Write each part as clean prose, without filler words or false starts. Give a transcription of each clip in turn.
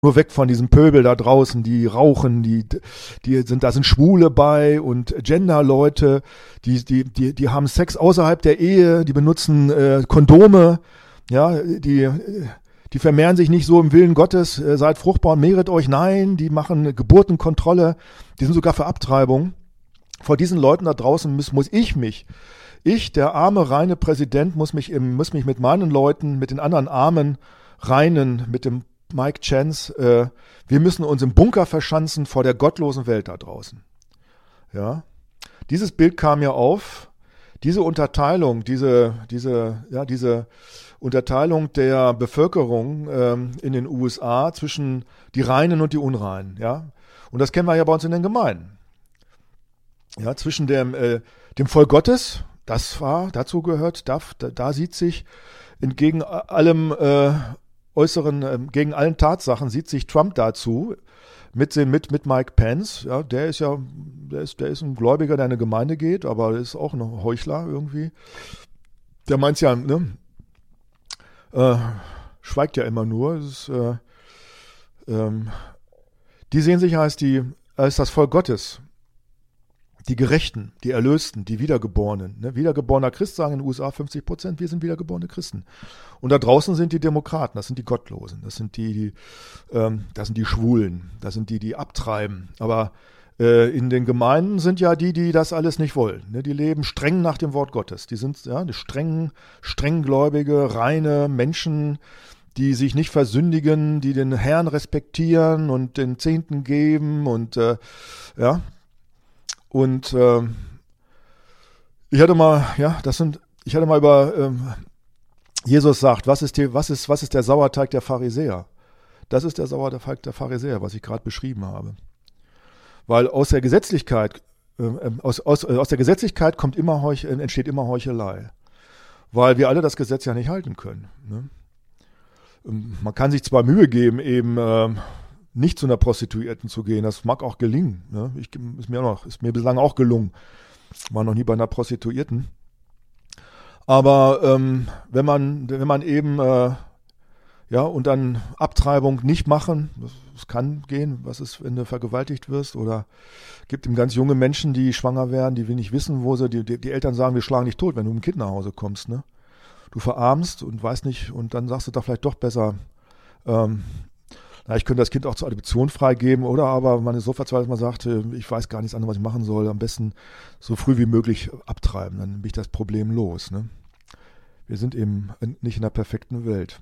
nur weg von diesem Pöbel da draußen, die rauchen, da sind Schwule bei und Gender-Leute, die haben Sex außerhalb der Ehe, die benutzen Kondome, ja, die vermehren sich nicht so im Willen Gottes, seid fruchtbar und mehret euch, nein, die machen Geburtenkontrolle, die sind sogar für Abtreibung. Vor diesen Leuten da draußen muss ich, der arme, reine Präsident, muss mich mit meinen Leuten, mit den anderen armen, reinen, mit dem Mike Chance, wir müssen uns im Bunker verschanzen vor der gottlosen Welt da draußen. Ja, dieses Bild kam mir auf, diese Unterteilung, diese Unterteilung der Bevölkerung in den USA zwischen die Reinen und die Unreinen, ja. Und das kennen wir ja bei uns in den Gemeinden. Ja, zwischen dem Volk Gottes, dazu gehört, da sieht sich entgegen allem gegen allen Tatsachen sieht sich Trump dazu mit Mike Pence. Ja, der ist ein Gläubiger, der in eine Gemeinde geht, aber ist auch ein Heuchler irgendwie. Der meint's ja, ne? Schweigt ja immer nur. Die sehen sich als das Volk Gottes. Die Gerechten, die Erlösten, die Wiedergeborenen. Ne? Wiedergeborener Christ sagen in den USA 50%, wir sind wiedergeborene Christen. Und da draußen sind die Demokraten, das sind die Gottlosen, das sind die Schwulen, das sind die abtreiben. Aber in den Gemeinden sind ja die das alles nicht wollen. Ne? Die leben streng nach dem Wort Gottes. Die sind die strenggläubige, reine Menschen, die sich nicht versündigen, die den Herrn respektieren und den Zehnten geben und Und ich hatte mal über Jesus sagt, was ist der Sauerteig der Pharisäer? Das ist der Sauerteig der Pharisäer, was ich gerade beschrieben habe. Weil aus der Gesetzlichkeit entsteht immer Heuchelei. Weil wir alle das Gesetz ja nicht halten können. Ne? Man kann sich zwar Mühe geben, eben nicht zu einer Prostituierten zu gehen, das mag auch gelingen. Ne? Ist mir bislang auch gelungen. War noch nie bei einer Prostituierten. Aber wenn man eben und dann Abtreibung nicht machen, das kann gehen, was ist, wenn du vergewaltigt wirst, oder gibt eben ganz junge Menschen, die schwanger werden, die will nicht wissen, wo sie, die Eltern sagen, wir schlagen dich tot, wenn du mit dem Kind nach Hause kommst, ne? Du verarmst und weißt nicht, und dann sagst du da vielleicht doch besser, ich könnte das Kind auch zur Adoption freigeben, oder aber man ist so verzweifelt, dass man sagt, ich weiß gar nichts anderes, was ich machen soll, am besten so früh wie möglich abtreiben, dann bin ich das Problem los. Ne? Wir sind eben nicht in der perfekten Welt.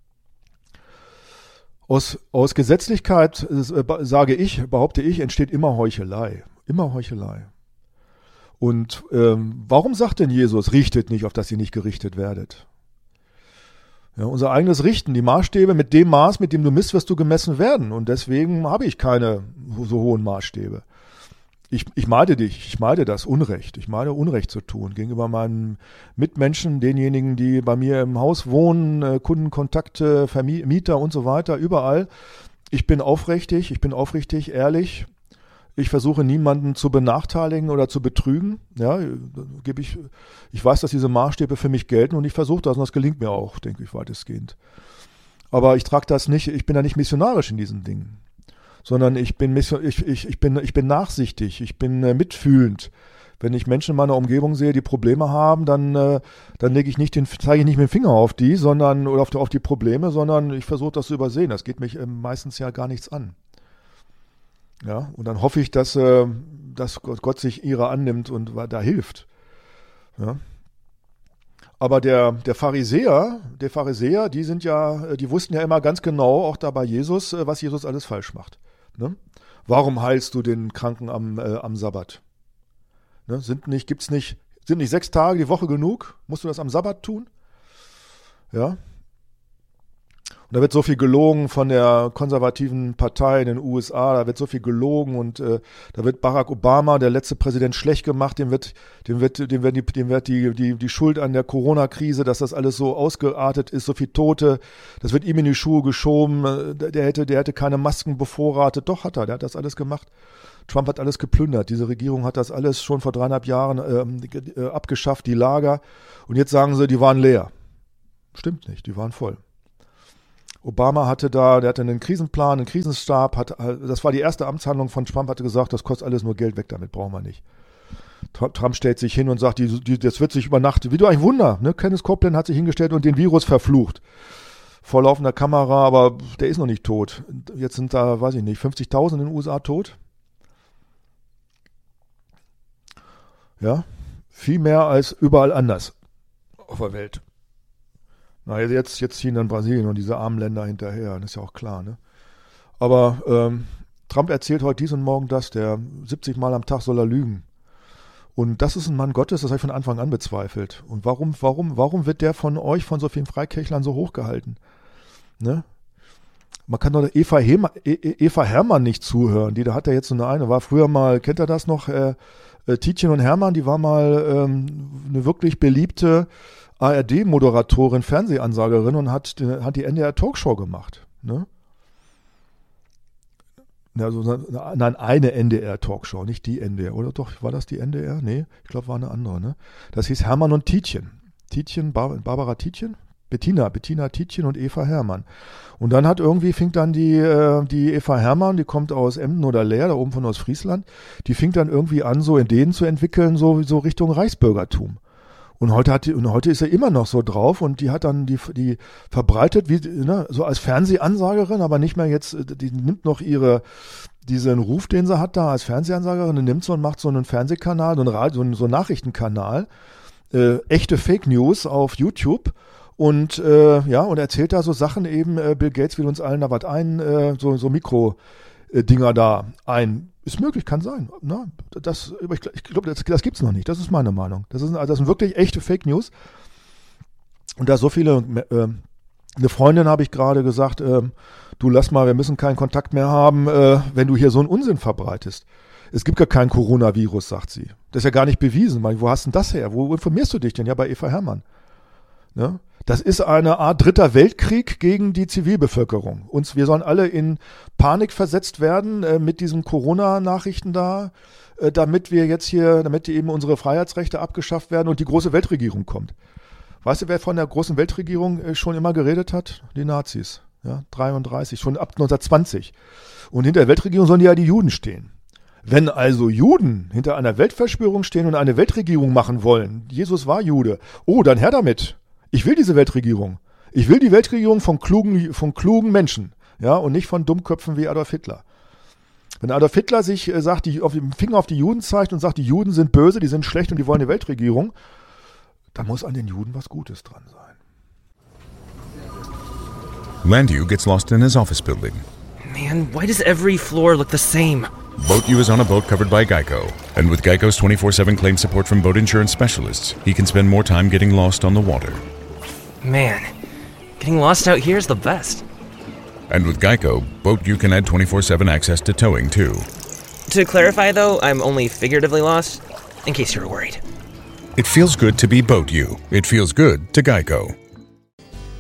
Aus Gesetzlichkeit, behaupte ich, entsteht immer Heuchelei. Immer Heuchelei. Und warum sagt denn Jesus, richtet nicht, auf dass ihr nicht gerichtet werdet? Ja, unser eigenes Richten, die Maßstäbe, mit dem Maß, mit dem du misst, wirst du gemessen werden. Und deswegen habe ich keine so hohen Maßstäbe. Ich meide das Unrecht. Ich meide Unrecht zu tun gegenüber meinen Mitmenschen, denjenigen, die bei mir im Haus wohnen, Kundenkontakte, Vermieter und so weiter, überall. Ich bin aufrichtig, ehrlich. Ich versuche niemanden zu benachteiligen oder zu betrügen. Ja, ich weiß, dass diese Maßstäbe für mich gelten und ich versuche das und das gelingt mir auch, denke ich, weitestgehend. Aber ich trage das nicht, ich bin da nicht missionarisch in diesen Dingen, sondern ich bin nachsichtig, ich bin mitfühlend. Wenn ich Menschen in meiner Umgebung sehe, die Probleme haben, dann zeige ich nicht mit dem Finger auf die, sondern oder auf die Probleme, sondern ich versuche das zu übersehen. Das geht mich meistens ja gar nichts an. Ja, und dann hoffe ich, dass Gott sich ihrer annimmt und da hilft. Ja. Aber der Pharisäer, die wussten ja immer ganz genau, auch da bei Jesus, was Jesus alles falsch macht. Ne? Warum heilst du den Kranken am Sabbat? Ne? Sind nicht 6 Tage die Woche genug? Musst du das am Sabbat tun? Ja. Und da wird so viel gelogen von der konservativen Partei in den USA, da wird so viel gelogen und da wird Barack Obama, der letzte Präsident, schlecht gemacht, dem wird die Schuld an der Corona-Krise, dass das alles so ausgeartet ist, so viel Tote, das wird ihm in die Schuhe geschoben, der hätte keine Masken bevorratet, doch hat er, der hat das alles gemacht. Trump hat alles geplündert, diese Regierung hat das alles schon vor 3,5 Jahren abgeschafft, die Lager, und jetzt sagen sie, die waren leer. Stimmt nicht, die waren voll. Obama der hatte einen Krisenplan, einen Krisenstab, das war die erste Amtshandlung von Trump, hatte gesagt, das kostet alles nur Geld weg, damit brauchen wir nicht. Trump stellt sich hin und sagt, das wird sich über Nacht, wie du ein Wunder, ne? Kenneth Copeland hat sich hingestellt und den Virus verflucht. Vor laufender Kamera, aber der ist noch nicht tot. Jetzt sind da, weiß ich nicht, 50.000 in den USA tot. Ja, viel mehr als überall anders auf der Welt. Na, jetzt ziehen dann Brasilien und diese armen Länder hinterher, das ist ja auch klar, ne? Aber Trump erzählt heute dies und morgen das, der 70 Mal am Tag soll er lügen. Und das ist ein Mann Gottes, das habe ich von Anfang an bezweifelt. Und warum wird der von euch, von so vielen Freikirchlern so hochgehalten? Ne? Man kann doch Eva Hermann nicht zuhören, da hat er jetzt so eine, war früher mal, kennt ihr das noch, Tietjen und Hermann, die war mal eine wirklich beliebte ARD-Moderatorin, Fernsehansagerin und hat die NDR-Talkshow gemacht. Ne? Also, nein, eine NDR-Talkshow, nicht die NDR. Oder doch, war das die NDR? Nee, ich glaube, war eine andere. Ne? Das hieß Hermann und Tietjen. Barbara Tietjen? Bettina Tietjen und Eva Hermann. Und dann fing dann die Eva Hermann, die kommt aus Emden oder Leer, da oben von Ostfriesland, die fing dann irgendwie an, so Ideen zu entwickeln, so Richtung Reichsbürgertum. Und heute ist er immer noch so drauf und die hat dann die verbreitet, so als Fernsehansagerin, aber nicht mehr jetzt, die nimmt noch diesen Ruf, den sie hat da als Fernsehansagerin, nimmt so und macht so einen Fernsehkanal, so einen Nachrichtenkanal, echte Fake News auf YouTube und und erzählt da so Sachen eben, Bill Gates will uns allen da was so Mikro-Dinger da ein. Ist möglich, kann sein. Ne? Ich glaube, das gibt es noch nicht. Das ist meine Meinung. Das sind wirklich echte Fake News. Und da so viele, eine Freundin habe ich gerade gesagt, du lass mal, wir müssen keinen Kontakt mehr haben, wenn du hier so einen Unsinn verbreitest. Es gibt gar kein Coronavirus, sagt sie. Das ist ja gar nicht bewiesen. Wo hast denn das her? Wo informierst du dich denn? Ja, bei Eva Hermann. Ne? Das ist eine Art dritter Weltkrieg gegen die Zivilbevölkerung. Wir sollen alle in Panik versetzt werden mit diesen Corona-Nachrichten da, damit eben unsere Freiheitsrechte abgeschafft werden und die große Weltregierung kommt. Weißt du, wer von der großen Weltregierung schon immer geredet hat? Die Nazis. Ja, 33, schon ab 1920. Und hinter der Weltregierung sollen die Juden stehen. Wenn also Juden hinter einer Weltverschwörung stehen und eine Weltregierung machen wollen, Jesus war Jude, dann her damit. Ich will diese Weltregierung. Ich will die Weltregierung von klugen Menschen, ja, und nicht von Dummköpfen wie Adolf Hitler. Wenn Adolf Hitler sich sagt, auf dem Finger auf die Juden zeigt und sagt, die Juden sind böse, die sind schlecht und die wollen eine Weltregierung, dann muss an den Juden was Gutes dran sein. Landu gets lost in his office building. Man, why does every floor look the same? BoatU is on a boat covered by Geico. And with Geico's 24/7 claim support from boat insurance specialists, he can spend more time getting lost on the water. Man, getting lost out here is the best. And with Geico, BoatU can add 24/7 access to towing, too. To clarify, though, I'm only figuratively lost, in case you were worried. It feels good to be BoatU. It feels good to Geico.